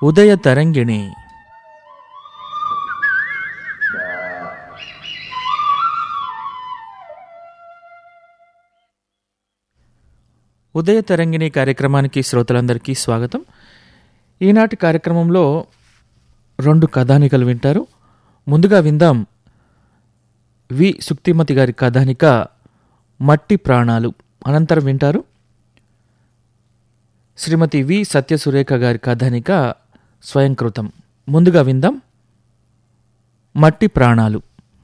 ఉదయ తరంగిణి. ఉదయ తరంగిణి కార్యక్రమానికి శ్రోతలందరికీ స్వాగతం. ఈనాటి కార్యక్రమంలో 2 కథానికలు వింటారు. ముందుగా విందాం వి సుక్తిమతి గారి కథానిక మట్టి ప్రాణాలు. అనంతరం వింటారు శ్రీమతి వి సత్యసురేఖ గారి కథానిక స్వయంకృతం. ముందుగా విందాం మట్టి ప్రాణాలు.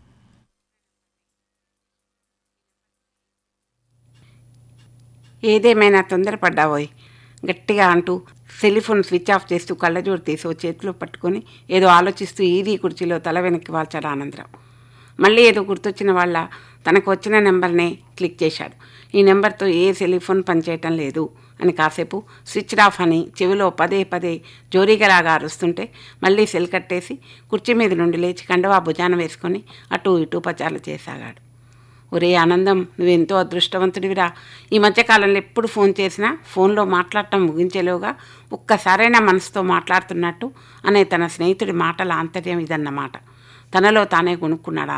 ఏదేమైనా తొందరపడ్డావోయ్ గట్టిగా అంటూ సెలిఫోన్ స్విచ్ ఆఫ్ చేస్తూ కళ్ళజోడు తీసి చేతిలో పట్టుకొని ఏదో ఆలోచిస్తూ ఈదీ కుర్చీలో తల వెనక్కి వాల్చాడు ఆనందరావు. మళ్ళీ ఏదో గుర్తొచ్చిన వాళ్ళ తనకు వచ్చిన నెంబర్నే క్లిక్ చేశాడు. ఈ నెంబర్తో ఏ సెలిఫోన్ పనిచేయటం లేదు అని కాసేపు స్విచ్ ఆఫ్ అని చెవిలో పదే పదే జోరీగలాగా అరుస్తుంటే మళ్ళీ సెల్ కట్టేసి కుర్చీ మీద నుండి లేచి కండవా భుజాన వేసుకొని అటూ ఇటూ పచారులు చేసాగాడు. ఒరే ఆనందం, నువ్వెంతో అదృష్టవంతుడివిరా. ఈ మధ్యకాలంలో ఎప్పుడు ఫోన్ చేసినా ఫోన్లో మాట్లాడటం ముగించేలోగా ఒక్కసారైనా మనసుతో మాట్లాడుతున్నట్టు అనే తన స్నేహితుడి మాటల ఆంతర్యం ఇదన్నమాట. తనలో తానే కొనుక్కున్నాడు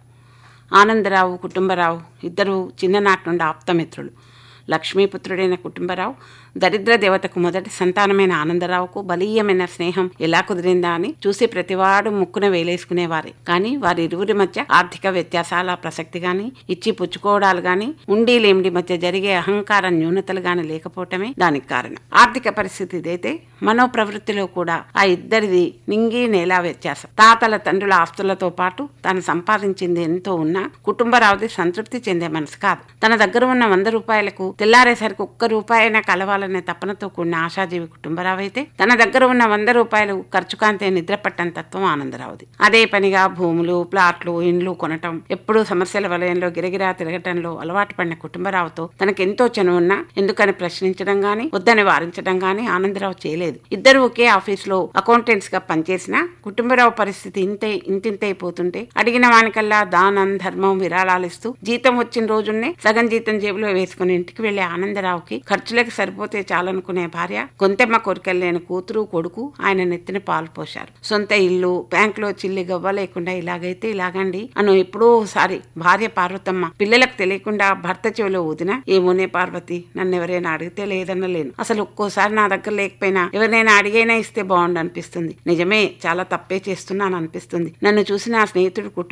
ఆనందరావు కుటుంబరావు ఇద్దరు చిన్ననాటి నుండి ఆప్తమిత్రులు. లక్ష్మీపుత్రుడైన కుటుంబరావు దరిద్ర దేవతకు మొదటి సంతానమైన ఆనందరావుకు బలీయమైన స్నేహం ఎలా కుదిరిందా అని చూసి ప్రతివాడు ముక్కున వేలేసుకునేవారే. కానీ వారిరువురి మధ్య ఆర్థిక వ్యత్యాసాల ప్రసక్తి గాని, ఇచ్చి పుచ్చుకోవడాలు గాని, ఉండి లేమిడి మధ్య జరిగే అహంకార న్యూనతలు గాని లేకపోవటమే దానికి కారణం. ఆర్థిక పరిస్థితి ఇదైతే మనోప్రవృత్తిలో కూడా ఆ ఇద్దరిది నింగి నేలా వ్యత్యాసం. తాతల తండ్రుల ఆస్తులతో పాటు తాను సంపాదించింది ఎంతో ఉన్నా కుటుంబరావుది సంతృప్తి చెందే మనసు కాదు. తన దగ్గర ఉన్న 100 రూపాయలకు తెల్లారేసరికి ₹1 కలవాలనే తపనతో కూడిన ఆశాజీవి కుటుంబరావు అయితే తన దగ్గర ఉన్న 100 రూపాయలు ఖర్చు కాంతే నిద్రపట్టని తత్వం ఆనందరావుది. అదే పనిగా భూములు, ప్లాట్లు, ఇండ్లు కొనటం, ఎప్పుడూ సమస్యల వలయంలో గిరగిరా తిరగటంలో అలవాటు పడిన కుటుంబరావుతో తనకెంతో చనువున్నా ఎందుకని ప్రశ్నించడం గాని, వద్దని వారించడం గాని ఆనందరావు చేయలేదు. ఇద్దరు ఒకే ఆఫీసులో అకౌంటెంట్స్ గా పనిచేసినా కుటుంబరావు పరిస్థితి ఇంతింతైపోతుంటే అడిగిన వానికల్లా దానం, ధర్మం, విరాళాలిస్తూ జీతం వచ్చిన రోజున్నే సగం జీతం జేబులో వేసుకుని ఇంటికి వెళ్లే ఆనందరావుకి ఖర్చులకు సరిపోతే చాలనుకునే భార్య, గొంతెమ్మ కోరికలు లేని కూతురు, కొడుకు ఆయన నెత్తిన పాలు పోశారు. సొంత ఇల్లు, బ్యాంకులో చిల్లి గవ్వ లేకుండా ఇలాగైతే ఇలాగండి అను ఎప్పుడో ఒకసారి భార్య పార్వతమ్మ పిల్లలకు తెలియకుండా భర్త చెవిలో ఊదిన, ఏమోనే పార్వతి, నన్ను ఎవరైనా అడిగితే లేదనలేను. అసలు ఒక్కోసారి నా దగ్గర లేకపోయినా ఎవరైనా అడిగైనా ఇస్తే బాగుండు అనిపిస్తుంది. నిజమే, చాలా తప్పే చేస్తున్నాను అనిపిస్తుంది. నన్ను చూసి నా స్నేహితుడు